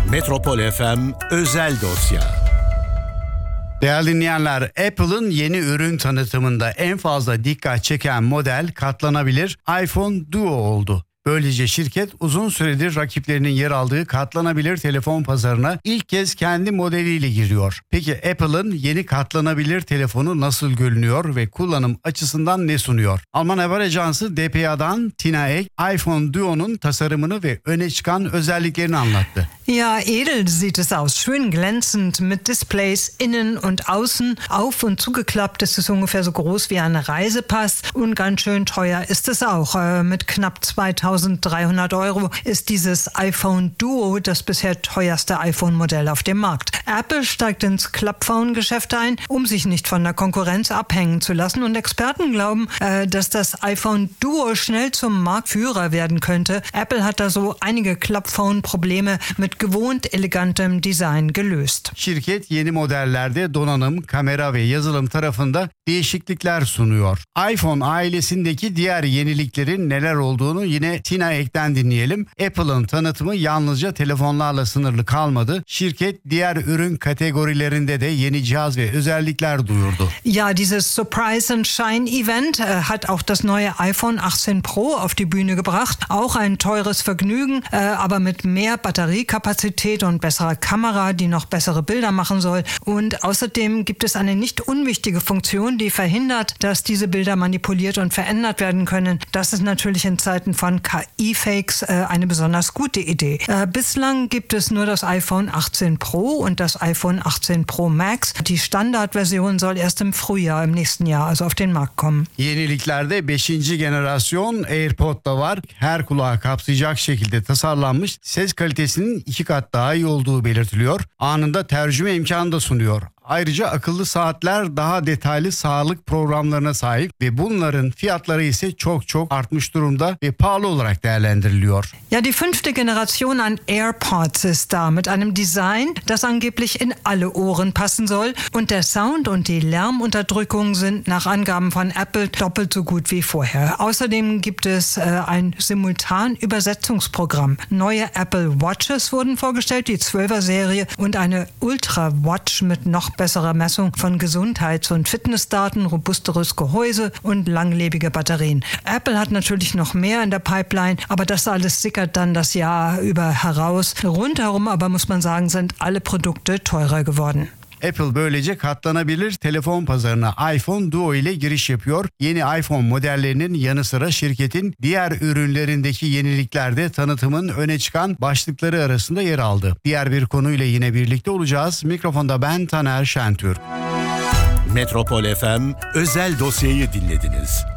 Metropol FM özel dosya. Değerli dinleyenler, Apple'ın yeni ürün tanıtımında en fazla dikkat çeken model katlanabilir iPhone Duo oldu. Böylece şirket uzun süredir rakiplerinin yer aldığı katlanabilir telefon pazarına ilk kez kendi modeliyle giriyor. Peki Apple'ın yeni katlanabilir telefonu nasıl görünüyor ve kullanım açısından ne sunuyor? Alman haber ajansı dpa'dan Tina Ek, iPhone Duo'nun tasarımını ve öne çıkan özelliklerini anlattı. Ja, edel sieht es aus. Schön glänzend mit Displays innen und außen. Auf und zugeklappt ist es ungefähr so groß wie ein Reisepass. Und ganz schön teuer ist es auch. Mit knapp 2.300 € ist dieses iPhone Duo das bisher teuerste iPhone-Modell auf dem Markt. Apple steigt ins Klappphone-Geschäft ein, um sich nicht von der Konkurrenz abhängen zu lassen. Und Experten glauben, dass das iPhone Duo schnell zum Marktführer werden könnte. Apple hat da so einige Klappphone-Probleme mit gewohnt elegantem Design gelöst. Şirket yeni modellerde donanım, kamera ve yazılım tarafında değişiklikler sunuyor. iPhone ailesindeki diğer yeniliklerin neler olduğunu yine Tina Ek'ten dinleyelim. Apple'ın tanıtımı yalnızca telefonlarla sınırlı kalmadı. Şirket diğer ürün kategorilerinde de yeni cihaz ve özellikler duyurdu. Ja, dieses Surprise and Shine Event hat auch das neue iPhone 18 Pro auf die Bühne gebracht. Auch ein teures Vergnügen, aber mit mehr Batteriekapazität und besserer Kamera, die noch bessere Bilder machen soll. Und außerdem gibt es eine nicht unwichtige Funktion, die verhindert, dass diese Bilder manipuliert und verändert werden können. Das ist natürlich in Zeiten von KI-Fakes eine besonders gute Idee. Bislang gibt es nur das iPhone 18 Pro und das iPhone 18 Pro Max. Die Standardversion soll erst im Frühjahr im nächsten Jahr also auf den Markt kommen. Yeniliklerde 5. jenerasyon AirPod da var. Her kulağı kapsayacak şekilde tasarlanmış, ses kalitesinin 2 kat daha iyi olduğu belirtiliyor. Anında tercüme imkanı da sunuyor. Ayrıca akıllı saatler daha detaylı sağlık programlarına sahip ve bunların fiyatları ise çok artmış durumda ve pahalı olarak değerlendiriliyor. Ja, die 5. Generation an AirPods ist da mit einem Design, das angeblich in alle Ohren passen soll. Und der Sound und die Lärmunterdrückung sind nach Angaben von Apple doppelt so gut wie vorher. Außerdem gibt es ein Simultan-Übersetzungsprogramm. Neue Apple Watches wurden vorgestellt, die 12er-Serie und eine Ultra Watch mit noch bessere Messung von Gesundheits- und Fitnessdaten, robusteres Gehäuse und langlebige Batterien. Apple hat natürlich noch mehr in der Pipeline, aber das alles sickert dann das Jahr über heraus. Rundherum aber muss man sagen, sind alle Produkte teurer geworden. Apple böylece katlanabilir telefon pazarına iPhone Duo ile giriş yapıyor. Yeni iPhone modellerinin yanı sıra şirketin diğer ürünlerindeki yenilikler de tanıtımın öne çıkan başlıkları arasında yer aldı. Diğer bir konuyla yine birlikte olacağız. Mikrofonda ben Taner Şentürk. Metropol FM özel dosyayı dinlediniz.